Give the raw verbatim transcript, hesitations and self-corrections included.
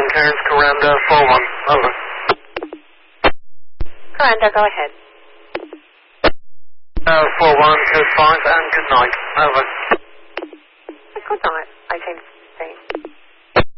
Cairns, Coranda, four one, over. Coranda, go ahead. Uh, four one, two five, and good night, over. Good night, eighteen.